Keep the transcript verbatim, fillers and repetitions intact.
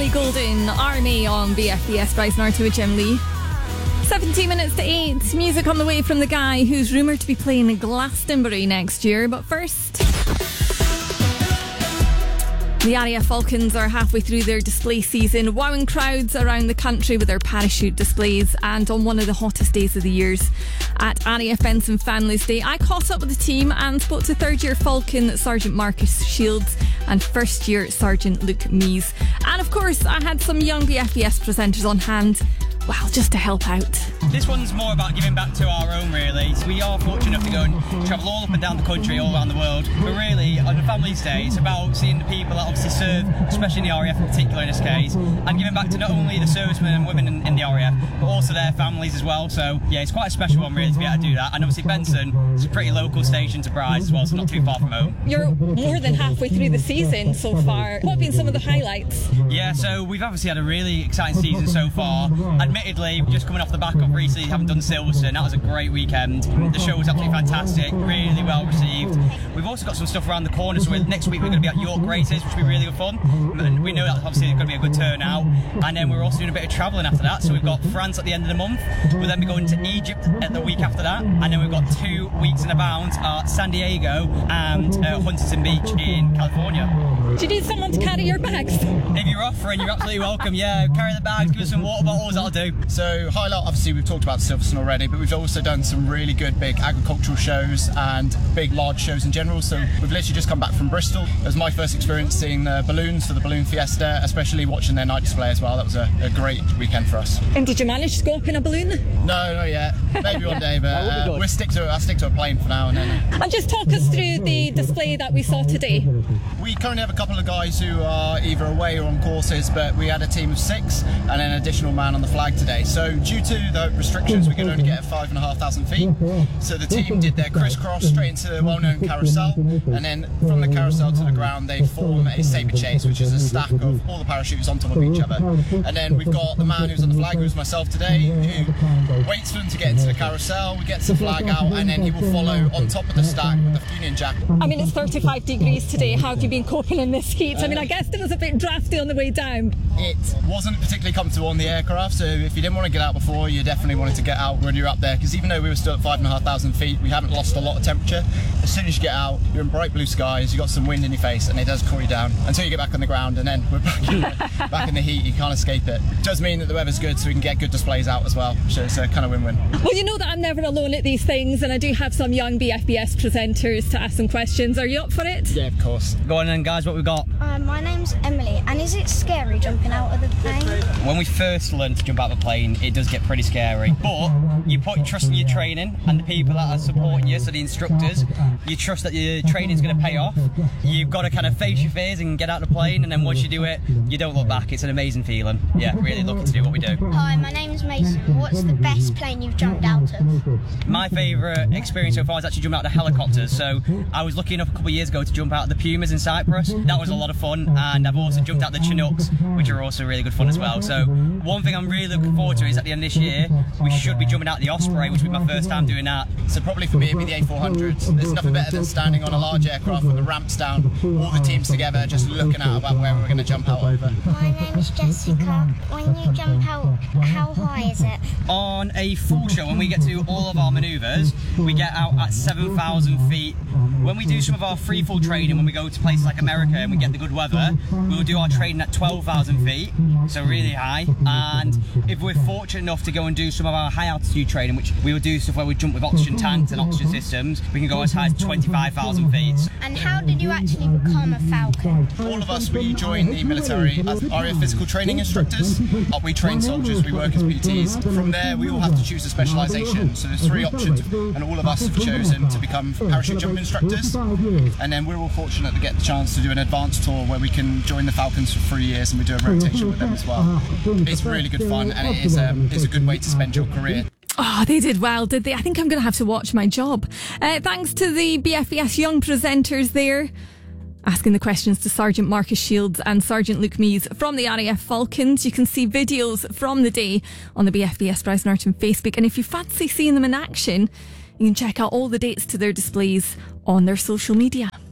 Ellie Goulding, Army on B F B S Bryce Norton with Jim Lee. seventeen minutes to eight. Music on the way from the guy who's rumoured to be playing in Glastonbury next year. But first, the R A F Falcons are halfway through their display season, wowing crowds around the country with their parachute displays. And on one of the hottest days of the years, at R A F Benson Families Day, I caught up with the team and spoke to third year Falcon Sergeant Marcus Shields and first year Sergeant Luke Mees. And of course, I had some young B F B S presenters on hand, well, just to help out. This one's more about giving back to our own, really. So we are fortunate enough to go and travel all up and down the country, all around the world. But really, on the Families Day, it's about seeing the people that obviously serve, especially in the R A F in particular in this case, and giving back to not only the servicemen and women in, in the R A F, but also their families as well. So yeah, it's quite a special one really to be able to do that. And obviously Benson is a pretty local station to Bryce as well, so not too far from home. You're more than halfway through the season so far. What have been some of the highlights? Yeah, so we've obviously had a really exciting season so far. Admittedly, we're just coming off the back of recently having done Silverstone. That was a great weekend. The show was absolutely fantastic, really well received. We've also got some stuff around the corner, so next week we're going to be at York Races, which will be really good fun. And we know that obviously it's going to be a good turnout. And then we're also doing a bit of travelling after that. So we've got France at the end of the month. We'll then be going to Egypt at the week after that. And then we've got two weeks in a bounce at San Diego and uh, Huntington Beach in California. Do you need someone to carry your bags? If you're offering, you're absolutely welcome. Yeah, carry the bags, give us some water bottles, that'll do. So highlight, obviously we've talked about Silverstone already, but we've also done some really good big agricultural shows and big large shows in general. So we've literally just come back from Bristol. It was my first experience seeing the balloons for the Balloon Fiesta, especially watching their night display as well. That was a, a great weekend for us. And did you manage to go up in a balloon? No, not yet. Maybe one day, but uh, we'll stick to it. I'll stick to a plane for now and then. And just talk us through the display that we saw today. We currently have a couple of guys who are either away or on courses, but we had a team of six and an additional man on the flag today. So due to the restrictions, we could only get at five and a half thousand feet. So the team did their crisscross straight into the well-known carousel, and then from the carousel to the ground, they form a sabre chase, which is a stack of all the parachutes on top of each other. And then we've got the man who's on the flag, who's myself today, who waits for them to get into the carousel. We get the flag out, and then he will follow on top of the stack with the Union Jack. I mean, it's thirty-five degrees today. How have you been coping in this heat? I mean, I guess it was a bit drafty on the way down. It wasn't particularly comfortable on the aircraft, so if you didn't want to get out before, you definitely wanted to get out when you're up there, because even though we were still at five and a half thousand feet, we haven't lost a lot of temperature. As soon as you get out, you're in bright blue skies, you've got some wind in your face, and it does cool you down until you get back on the ground, and then we're back in the, back in the heat. You can't escape it. It does mean that the weather's good, so we can get good displays out as well, so it's a kind of win-win. Well, you know that I'm never alone at these things, and I do have some young B F B S presenters to ask some questions. Are you up for it? Yeah, of course. Go on then, guys, what we've got? Uh, my name's Emily, and is it scary jumping out of the plane? When we first learned to jump out of the plane, it does get pretty scary, but you put your trust in your training and the people that are supporting you, so the instructors. You trust that your training's going to pay off. You've got to kind of face your fears and get out of the plane, and then once you do it, you don't look back. It's an amazing feeling. Yeah, really lucky to do what we do. Hi, my name's Mason. What's the best plane you've jumped out of? My favourite experience so far is actually jumping out of helicopters. So I was lucky enough a couple of years ago to jump out of the Pumas in Cyprus. That was a lot of fun, and I've also jumped out of the Chinooks, which are also really good fun as well. So one thing I'm really looking forward to is at the end of this year, we should be jumping out of the Osprey, which will be my first time doing that. So probably for me it'd be the A four hundred. There's nothing better than standing on a large aircraft with the ramps down, all the teams together, just looking out about where we're going to jump out over. My name's Jessica. When you jump out, how high is it? On a full show, when we get to all of our manoeuvres, we get out at seven thousand feet. When we do some of our free fall training, when we go to places like America and we get the good weather, we'll do our training at twelve thousand feet, so really high. And if we're fortunate enough to go and do some of our high altitude training, which we will do stuff where we jump with oxygen tanks and oxygen systems, we can go as high as twenty-five thousand feet. And how did you actually become a Falcon? All of us, we join the military as R A F physical training instructors. Uh, We train soldiers, we work as P Ts. From there, we all have to choose a specialisation. So there's three options, and all of us have chosen to become parachute jump instructors. And then we're all fortunate to get the chance to do an advanced tour where we can join the Falcons for three years and we do a rotation with them as well. It's really good fun, and it is um, it's a good way to spend your career. Oh, they did well, did they? I think I'm going to have to watch my job. Uh, thanks to the B F B S young presenters there, asking the questions to Sergeant Marcus Shields and Sergeant Luke Mees from the R A F Falcons. You can see videos from the day on the B F B S Bryce Norton Facebook. And if you fancy seeing them in action, you can check out all the dates to their displays on their social media.